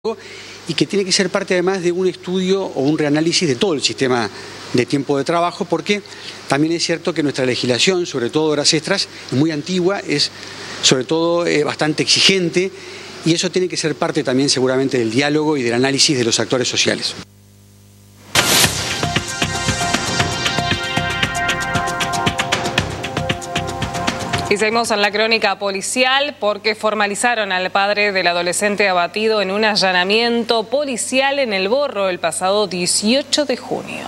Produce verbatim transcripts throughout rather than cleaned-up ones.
y que tiene que ser parte además de un estudio o un reanálisis de todo el sistema de tiempo de trabajo, porque también es cierto que nuestra legislación, sobre todo horas extras, es muy antigua, es sobre todo eh, bastante exigente, y eso tiene que ser parte también seguramente del diálogo y del análisis de los actores sociales. Y seguimos en la crónica policial porque formalizaron al padre del adolescente abatido en un allanamiento policial en El Borro el pasado dieciocho de junio.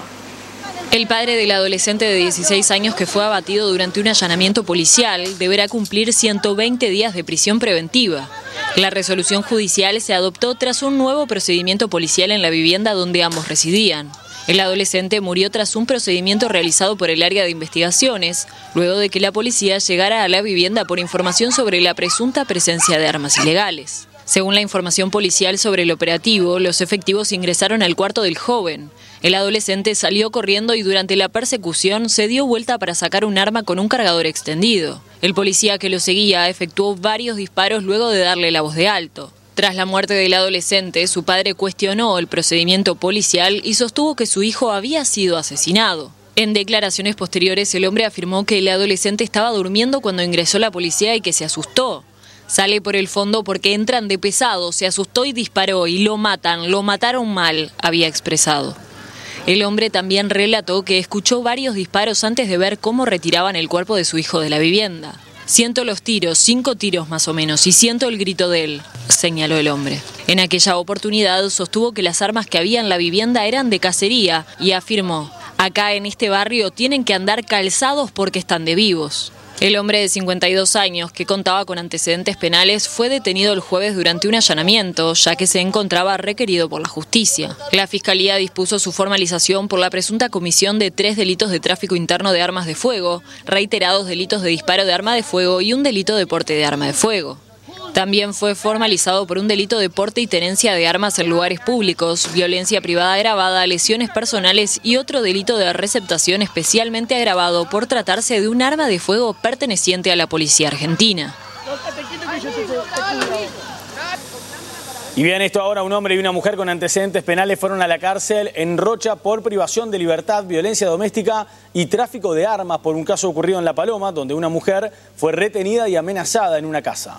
El padre del adolescente de dieciséis años que fue abatido durante un allanamiento policial deberá cumplir ciento veinte días de prisión preventiva. La resolución judicial se adoptó tras un nuevo procedimiento policial en la vivienda donde ambos residían. El adolescente murió tras un procedimiento realizado por el área de investigaciones, luego de que la policía llegara a la vivienda por información sobre la presunta presencia de armas ilegales. Según la información policial sobre el operativo, los efectivos ingresaron al cuarto del joven. El adolescente salió corriendo y durante la persecución se dio vuelta para sacar un arma con un cargador extendido. El policía que lo seguía efectuó varios disparos luego de darle la voz de alto. Tras la muerte del adolescente, su padre cuestionó el procedimiento policial y sostuvo que su hijo había sido asesinado. En declaraciones posteriores, el hombre afirmó que el adolescente estaba durmiendo cuando ingresó la policía y que se asustó. Sale por el fondo porque entran de pesado, se asustó y disparó y lo matan, lo mataron mal, había expresado. El hombre también relató que escuchó varios disparos antes de ver cómo retiraban el cuerpo de su hijo de la vivienda. Siento los tiros, cinco tiros más o menos, y siento el grito de él, señaló el hombre. En aquella oportunidad sostuvo que las armas que había en la vivienda eran de cacería y afirmó, acá en este barrio tienen que andar calzados porque están de vivos. El hombre de cincuenta y dos años, que contaba con antecedentes penales, fue detenido el jueves durante un allanamiento, ya que se encontraba requerido por la justicia. La Fiscalía dispuso su formalización por la presunta comisión de tres delitos de tráfico interno de armas de fuego, reiterados delitos de disparo de arma de fuego y un delito de porte de arma de fuego. También fue formalizado por un delito de porte y tenencia de armas en lugares públicos, violencia privada agravada, lesiones personales y otro delito de receptación especialmente agravado por tratarse de un arma de fuego perteneciente a la policía argentina. Y bien, esto ahora, un hombre y una mujer con antecedentes penales fueron a la cárcel en Rocha por privación de libertad, violencia doméstica y tráfico de armas por un caso ocurrido en La Paloma, donde una mujer fue retenida y amenazada en una casa.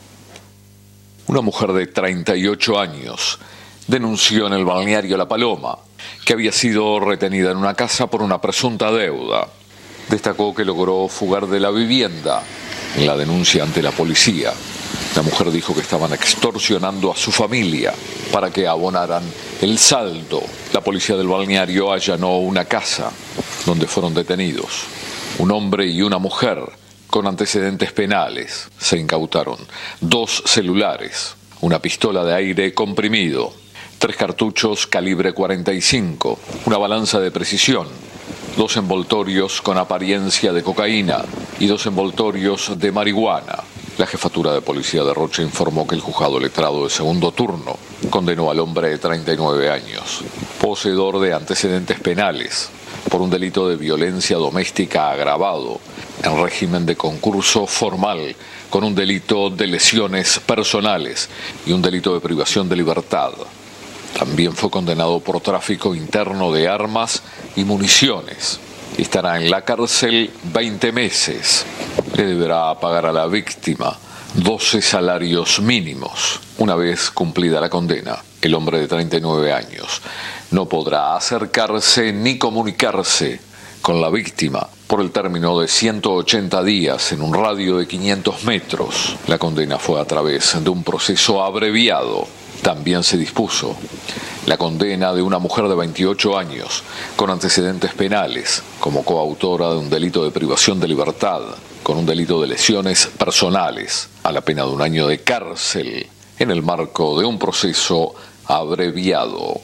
Una mujer de treinta y ocho años denunció en el balneario La Paloma que había sido retenida en una casa por una presunta deuda. Destacó que logró fugar de la vivienda en la denuncia ante la policía. La mujer dijo que estaban extorsionando a su familia para que abonaran el saldo. La policía del balneario allanó una casa donde fueron detenidos un hombre y una mujer con antecedentes penales. Se incautaron dos celulares, una pistola de aire comprimido, tres cartuchos calibre cuarenta y cinco, una balanza de precisión, dos envoltorios con apariencia de cocaína y dos envoltorios de marihuana. La jefatura de policía de Rocha informó que el juzgado letrado de segundo turno condenó al hombre de treinta y nueve años, poseedor de antecedentes penales, por un delito de violencia doméstica agravado en régimen de concurso formal, con un delito de lesiones personales y un delito de privación de libertad. También fue condenado por tráfico interno de armas y municiones. Estará en la cárcel veinte meses. Le deberá pagar a la víctima doce salarios mínimos. Una vez cumplida la condena, el hombre de treinta y nueve años no podrá acercarse ni comunicarse con la víctima por el término de ciento ochenta días en un radio de quinientos metros. La condena fue a través de un proceso abreviado. También se dispuso la condena de una mujer de veintiocho años con antecedentes penales como coautora de un delito de privación de libertad con un delito de lesiones personales a la pena de un año de cárcel en el marco de un proceso abreviado.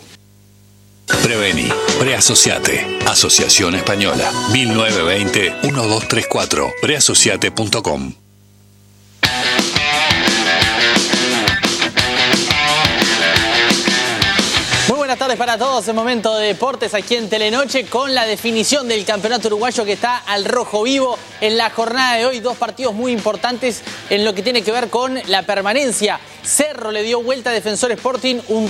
Prevení, preasociate, Asociación Española, mil novecientos veinte, doce treinta y cuatro, preasociate punto com. Muy buenas tardes. tardes para todos, es momento de deportes aquí en Telenoche con la definición del campeonato uruguayo que está al rojo vivo en la jornada de hoy. Dos partidos muy importantes en lo que tiene que ver con la permanencia. Cerro le dio vuelta a Defensor Sporting, un